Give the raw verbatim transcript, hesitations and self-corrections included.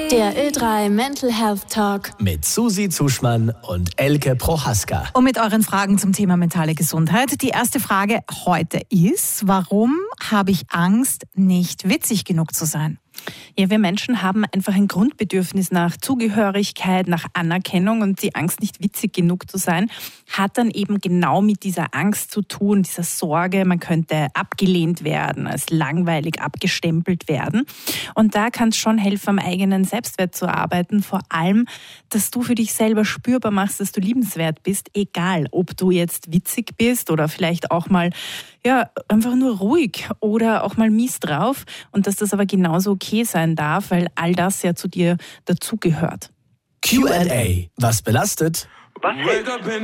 Der Ö drei Mental Health Talk mit Susi Zuschmann und Elke Prochaska. Und mit euren Fragen zum Thema mentale Gesundheit. Die erste Frage heute ist, warum habe ich Angst, nicht witzig genug zu sein? Ja, wir Menschen haben einfach ein Grundbedürfnis nach Zugehörigkeit, nach Anerkennung, und die Angst, nicht witzig genug zu sein, hat dann eben genau mit dieser Angst zu tun, dieser Sorge, man könnte abgelehnt werden, als langweilig abgestempelt werden. Und da kann es schon helfen, am eigenen Selbstwert zu arbeiten, vor allem, dass du für dich selber spürbar machst, dass du liebenswert bist, egal ob du jetzt witzig bist oder vielleicht auch mal ja, einfach nur ruhig oder auch mal mies drauf, und dass das aber genauso okay sein darf, weil all das ja zu dir dazugehört. Q and A. Was belastet? Was hilft?